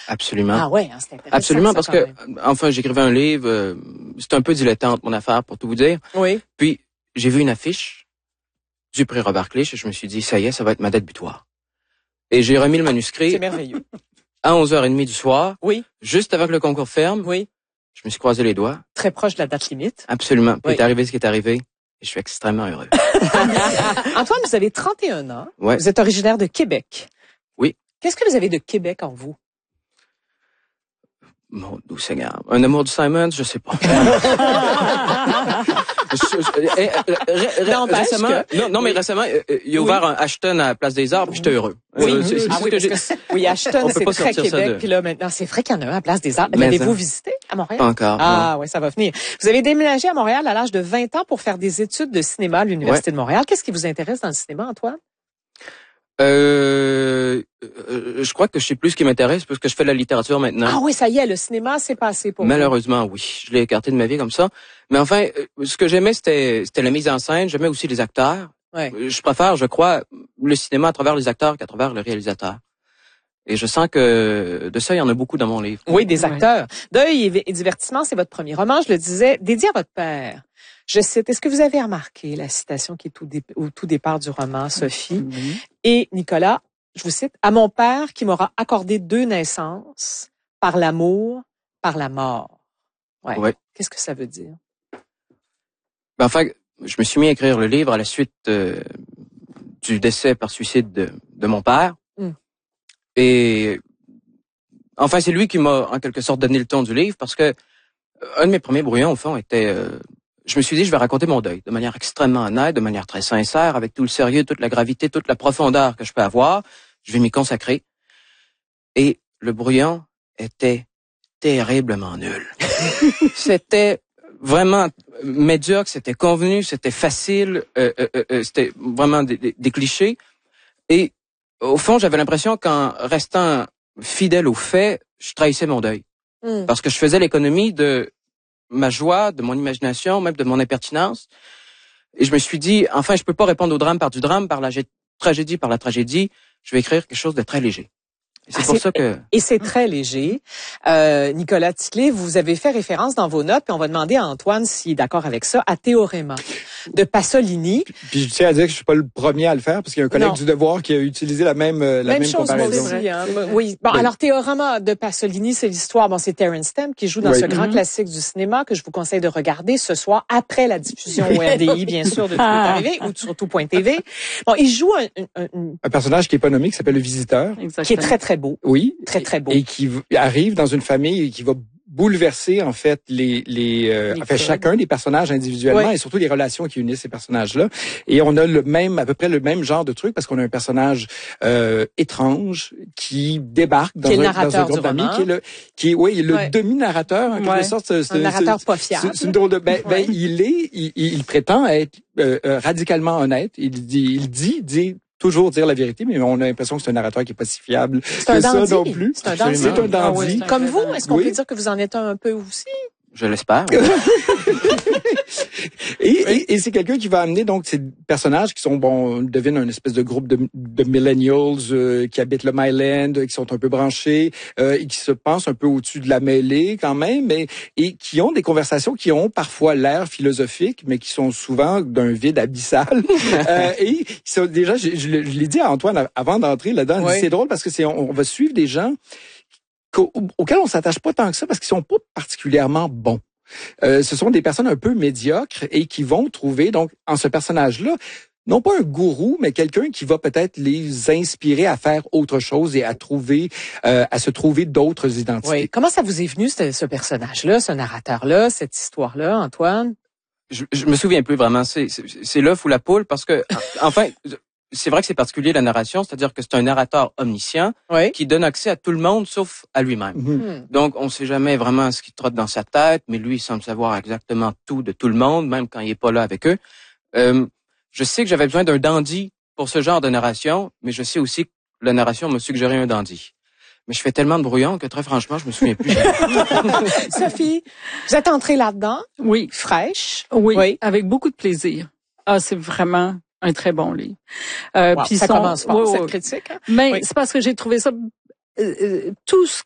Absolument. Ah ouais, hein, c'est intéressant. Absolument, ça, parce quand que, même. enfin, j'écrivais un livre, c'est un peu dilettante, mon affaire, pour tout vous dire. Oui. Puis, j'ai vu une affiche du prix Robert Clich et je me suis dit, ça y est, ça va être ma date butoir. Et j'ai remis le manuscrit. C'est merveilleux. À 11h30 du soir. Oui. Juste avant que le concours ferme. Oui. Je me suis croisé les doigts. Très proche de la date limite. Absolument. Puis Oui. est arrivé ce qui est arrivé. Et je suis extrêmement heureux. Antoine, vous avez 31 ans. Ouais. Vous êtes originaire de Québec. Oui. Qu'est-ce que vous avez de Québec en vous? Mon doux Seigneur. Un amour du Simon, je sais pas. Récemment, il a ouvert un Ashton à la Place des Arts, puis j'étais heureux. Oui, oui, Ashton, c'est très Québec. Puis là, maintenant, c'est vrai qu'il y en a un à la Place des Arts. L'avez-vous visité à Montréal? Pas encore. Ah, oui, ça va venir. Vous avez déménagé à Montréal à l'âge de 20 ans pour faire des études de cinéma à l'Université de Montréal. Qu'est-ce qui vous intéresse dans le cinéma, Antoine? Je crois que je sais plus ce qui m'intéresse parce que je fais de la littérature maintenant. Ah oui, ça y est, le cinéma, c'est passé pour vous. Malheureusement, oui. Je l'ai écarté de ma vie comme ça. Mais enfin, ce que j'aimais, c'était la mise en scène. J'aimais aussi les acteurs. Ouais. Je préfère, je crois, le cinéma à travers les acteurs qu'à travers le réalisateur. Et je sens que de ça, il y en a beaucoup dans mon livre. Oui, des acteurs. Deuil et divertissement, c'est votre premier roman, je le disais, dédié à votre père. Je cite, est-ce que vous avez remarqué la citation qui est au tout départ du roman, Sophie? Et Nicolas, je vous cite, « À mon père qui m'aura accordé 2 naissances, par l'amour, par la mort. » Ouais. Qu'est-ce que ça veut dire? Ben, enfin, je me suis mis à écrire le livre à la suite du décès par suicide de mon père. Et enfin, c'est lui qui m'a en quelque sorte donné le ton du livre parce que un de mes premiers brouillons, au fond, était... je me suis dit, je vais raconter mon deuil de manière extrêmement honnête, de manière très sincère, avec tout le sérieux, toute la gravité, toute la profondeur que je peux avoir. Je vais m'y consacrer. Et le brouillon était terriblement nul. C'était vraiment médiocre, c'était convenu, c'était facile, c'était vraiment des clichés. Et au fond, j'avais l'impression qu'en restant fidèle aux faits, je trahissais mon deuil. Parce que je faisais l'économie de ma joie, de mon imagination, même de mon impertinence. Et je me suis dit, enfin, je peux pas répondre au drame par du drame, par la tragédie par la tragédie. Je vais écrire quelque chose de très léger. C'est pour ça que... Et c'est très léger. Nicolas Ticlé, vous avez fait référence dans vos notes, puis on va demander à Antoine s'il est d'accord avec ça, à Théorema de Pasolini. Puis je tiens à dire que je suis pas le premier à le faire, parce qu'il y a un collègue du Devoir qui a utilisé la même chose, comparaison. Moi aussi, hein. Oui. Bon, alors Théorema de Pasolini, c'est l'histoire. Bon, c'est Terence Stamp qui joue dans ce grand classique du cinéma que je vous conseille de regarder ce soir après la diffusion au RDI, bien sûr, de Tout est arrivé ou sur tout.tv. Bon, il joue un personnage qui est pas nommé, qui s'appelle le Visiteur. Exactement. Qui est très, très beau. Oui. Très, très beau. Et qui arrive dans une famille et qui va bouleverser, en fait, chacun des personnages individuellement et surtout les relations qui unissent ces personnages-là. Et on a à peu près le même genre de truc parce qu'on a un personnage étrange qui débarque dans un groupe d'amis, qui est le demi-narrateur, en quelque sorte. Un narrateur pas fiable. C'est une drôle de, il prétend être radicalement honnête. Il dit toujours dire la vérité, mais on a l'impression que c'est un narrateur qui est pas si fiable que ça non plus. C'est un dandy. C'est un dandy. Comme vous, est-ce qu'on peut dire que vous en êtes un peu aussi? Je l'espère. Et c'est quelqu'un qui va amener donc ces personnages qui sont, on devine un espèce de groupe de millennials qui habitent le Myland, qui sont un peu branchés et qui se pensent un peu au-dessus de la mêlée quand même, et qui ont des conversations qui ont parfois l'air philosophiques, mais qui sont souvent d'un vide abyssal. Et déjà, je l'ai dit à Antoine avant d'entrer là-dedans, c'est drôle parce que on va suivre des gens auxquels on s'attache pas tant que ça parce qu'ils sont pas particulièrement bons. Ce sont des personnes un peu médiocres et qui vont trouver donc en ce personnage-là non pas un gourou, mais quelqu'un qui va peut-être les inspirer à faire autre chose et à se trouver d'autres identités. Oui. Comment ça vous est venu ce personnage-là, ce narrateur-là, cette histoire-là, Antoine? Je me souviens plus vraiment. C'est l'œuf ou la poule parce que enfin. C'est vrai que c'est particulier la narration, c'est-à-dire que c'est un narrateur omniscient qui donne accès à tout le monde sauf à lui-même. Donc, on ne sait jamais vraiment ce qui trotte dans sa tête, mais lui, il semble savoir exactement tout de tout le monde, même quand il est pas là avec eux. Je sais que j'avais besoin d'un dandy pour ce genre de narration, mais je sais aussi que la narration m'a suggéré un dandy. Mais je fais tellement de brouillon que très franchement, je me souviens plus. Sophie, vous êtes entrée là-dedans? Oui. Fraîche? Oui, avec beaucoup de plaisir. Ah, c'est vraiment un très bon livre. Puis ça commence fort, cette critique. Hein? Mais c'est parce que j'ai trouvé ça... tout ce